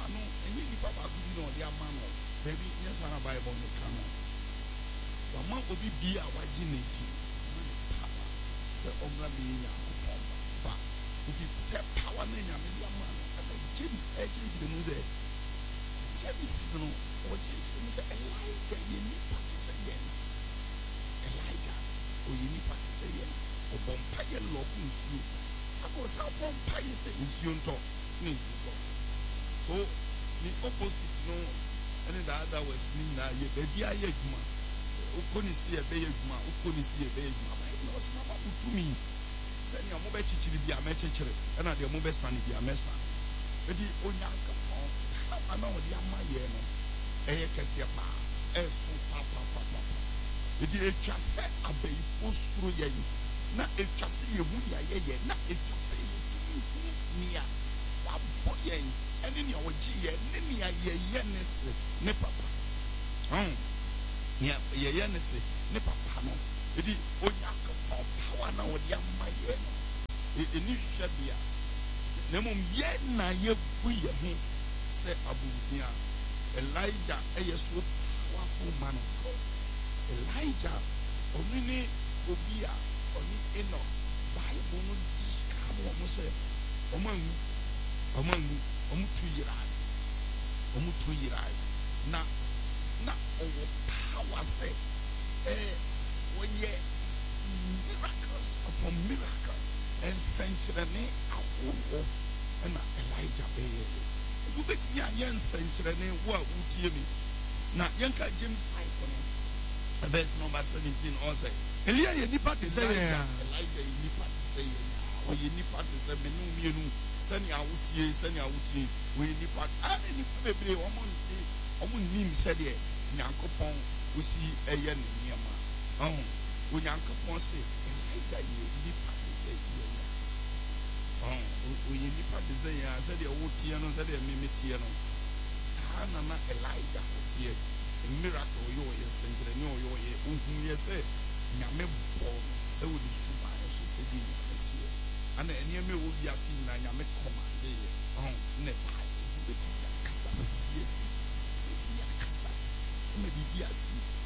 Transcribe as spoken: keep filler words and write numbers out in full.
power no and you papa could be no their man. Baby, yes, I have Bible on the canon. The amount will be be our virginity. Power. Say, Omra being a but if you say power, then you're a man. James actually didn't say, James, no, or James, Elijah, you need to say again. Elijah, or you need to say again. Or Bompire Locus, you. I was how Bompire say, is you talk. So, the opposite, no. And the other was Nina, ye baby, I yet ma. Ukoni see a baby ma, Ukoni see a baby ma. No, it's not to me. Send your mobile chichi be a message, and I the mobile son be a messa. But the Onyanka, I know the Amayeno, a Cassia, a so papa, papa. It is just a baby post through ye. Not a chassis, you would ye, not a chassis, near. Boy, and in your G, and in your yearness, ne papa. Hum, yeah, yearness, ne papa. No, it is Onyanka power now with Yamayen. It is Shabia. Nemum yen na ye buye him, say Abunia. Elijah, a so powerful man of God. Elijah, only Obia, only Eno, Bible, this come almost say, among among Omu two year Omu two year na na our power say eh when ye miracles upon miracles and century awo and Elijah be you bet me a yen century wo utie me na yenka James five no verse number seventeen also Elia ye nipa te say Elijah ye nipa te say o ye nipa te say menu mienu sani awutie sani awutie we nipa ani nipa bebre o mo nti o mo nim said e Nyankopon osi eye ne niama oh o Nyankopon say Elijah ye nipa te say ye oh o ye nipa te say ya said e wotie no said e memetie no sa na na Elijah wotie a miracle yo ye sengre ni o yo ye ohun ye say nyame bo e wo di suba so say di and the enemy will be seen na nyame command ye oh ne pa be ti kasa yes be ti kasa me bi bi asi